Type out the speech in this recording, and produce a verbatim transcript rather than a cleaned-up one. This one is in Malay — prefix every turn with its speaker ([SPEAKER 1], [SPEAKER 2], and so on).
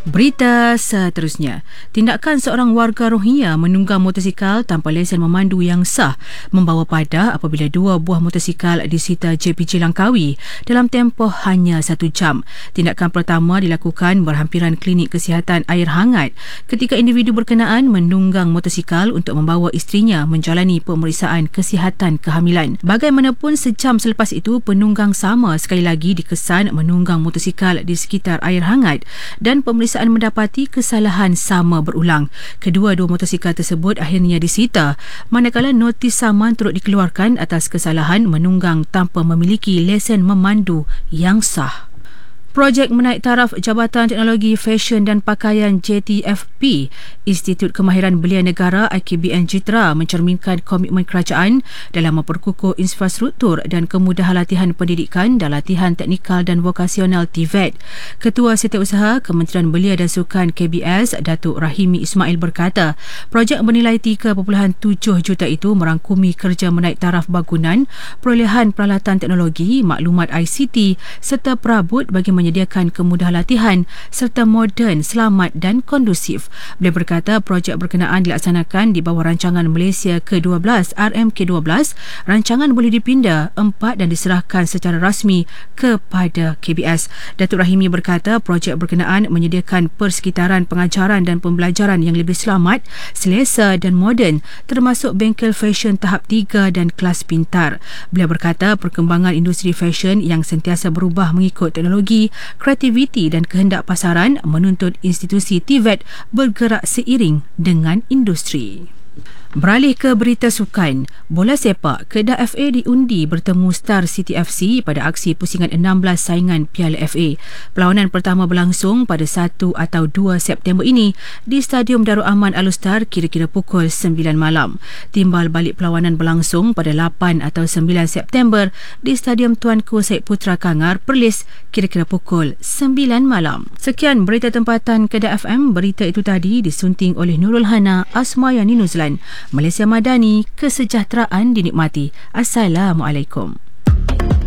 [SPEAKER 1] Berita seterusnya, tindakan seorang warga Rohingya menunggang motosikal tanpa lesen memandu yang sah membawa padah apabila dua buah motosikal disita J P J Langkawi dalam tempoh hanya satu jam. Tindakan pertama dilakukan berhampiran klinik kesihatan air hangat ketika individu berkenaan menunggang motosikal untuk membawa isterinya menjalani pemeriksaan kesihatan kehamilan. Bagaimanapun, sejam selepas itu penunggang sama sekali lagi dikesan menunggang motosikal di sekitar air hangat dan pemeriksaan mendapati kesalahan sama berulang. Kedua-dua motosikal tersebut akhirnya disita, manakala notis saman turut dikeluarkan atas kesalahan menunggang tanpa memiliki lesen memandu yang sah. Projek menaik taraf Jabatan Teknologi Fashion dan Pakaian J T F P, Institut Kemahiran Belia Negara I K B N Jitra mencerminkan komitmen kerajaan dalam memperkukuh infrastruktur dan kemudahan latihan pendidikan dan latihan teknikal dan vokasional T V E T. Ketua Setiausaha Kementerian Belia dan Sukan K B S, Datuk Rahimi Ismail berkata, projek bernilai tiga perpuluhan tujuh juta itu merangkumi kerja menaik taraf bangunan, perolehan peralatan teknologi, maklumat I C T serta perabot bagi menyediakan kemudahan latihan serta moden, selamat dan kondusif. Beliau berkata projek berkenaan dilaksanakan di bawah rancangan Malaysia ke dua belas R M K dua belas. Rancangan boleh dipinda empat dan diserahkan secara rasmi kepada K B S. Datuk Rahimi berkata projek berkenaan menyediakan persekitaran pengajaran dan pembelajaran yang lebih selamat, selesa dan moden, termasuk bengkel fashion tahap tiga dan kelas pintar. Beliau berkata perkembangan industri fashion yang sentiasa berubah mengikut teknologi, kreativiti dan kehendak pasaran menuntut institusi T V E T bergerak seiring dengan industri. Beralih ke berita sukan, bola sepak, Kedah F A diundi bertemu Star City F C pada aksi pusingan enam belas saingan Piala F A. Perlawanan pertama berlangsung pada satu atau dua September ini di Stadium Darul Aman Alustar kira-kira pukul sembilan malam. Timbal balik perlawanan berlangsung pada lapan atau sembilan September di Stadium Tuanku Syed Putra Kangar, Perlis kira-kira pukul sembilan malam. Sekian berita tempatan Kedah F M. Berita itu tadi disunting oleh Nurul Hana, Asmayani Nuzlan. Malaysia Madani, kesejahteraan dinikmati. Assalamualaikum.